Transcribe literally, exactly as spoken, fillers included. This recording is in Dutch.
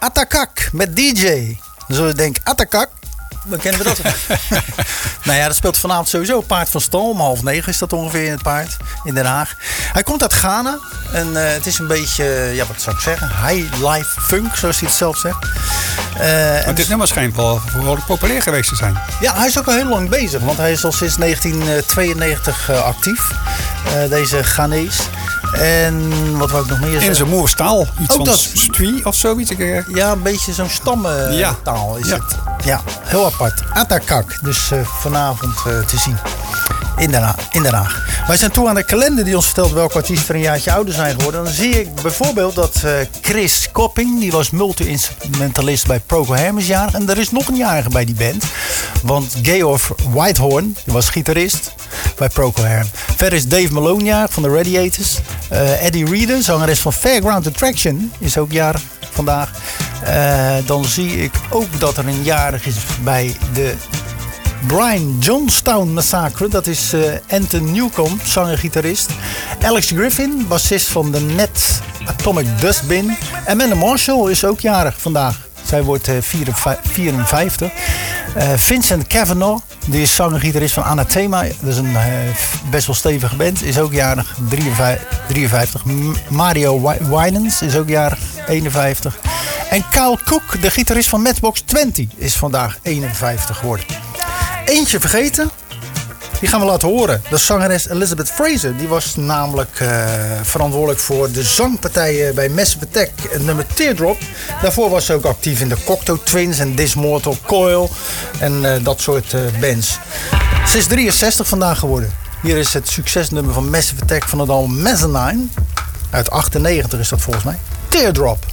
Atakak met D J. Dan zul je denken, Atakak, dan kennen we dat. Nou ja, dat speelt vanavond sowieso Paard van Stal. Om half negen is dat ongeveer in het Paard in Den Haag. Hij komt uit Ghana. En uh, het is een beetje, ja, wat zou ik zeggen? High life funk, zoals hij het zelf zegt. Uh, maar dit nummer schijnt wel behoorlijk populair geweest te zijn. Ja, hij is ook al heel lang bezig. Want hij is al sinds negentien tweeënnegentig uh, actief. Uh, deze Ghanees. En wat wou ik nog meer zeggen? In zijn moer staal. Iets ook van dat. Stwie of zoiets. Ja, een beetje zo'n stamtaal ja. is ja. het. Ja, heel apart. Atakak. Dus uh, vanavond uh, te zien. In Den, Haag, in Den Haag. Wij zijn toe aan de kalender die ons vertelt welke artiesten er een jaartje ouder zijn geworden. Dan zie ik bijvoorbeeld dat uh, Chris Copping, die was multi-instrumentalist bij Procol Harum, is jarig. En er is nog een jarige bij die band. Want Geoff Whitehorn, die was gitarist bij Procol Harum. Verder is Dave Malone jarig van de Radiators. Uh, Eddie Reader, zangeres van Fairground Attraction, is ook jarig vandaag. Uh, dan zie ik ook dat er een jarig is bij de Brian Jonestown Massacre. Dat is uh, Anton Newcomb, zanger-gitarist. Alex Griffin, bassist van de Net Atomic Dustbin. En Amanda Marshall is ook jarig vandaag. Zij wordt uh, vierenvijftig. Uh, Vincent Cavanaugh, die is zanger-gitarist van Anathema. Dat is een uh, best wel stevige band. Is ook jarig, drieënvijftig. Mario Winans is ook jarig, eenenvijftig. En Kyle Cook, de gitarist van Matchbox twintig, is vandaag eenenvijftig geworden. Eentje vergeten, die gaan we laten horen. Dat is zangeres Elizabeth Fraser. Die was namelijk uh, verantwoordelijk voor de zangpartijen bij Massive Attack, het nummer Teardrop. Daarvoor was ze ook actief in de Cocteau Twins en This Mortal Coil en uh, dat soort uh, bands. Ze is drieënzestig vandaag geworden. Hier is het succesnummer van Massive Attack van het album Mezzanine. Uit achtennegentig is dat volgens mij. Teardrop.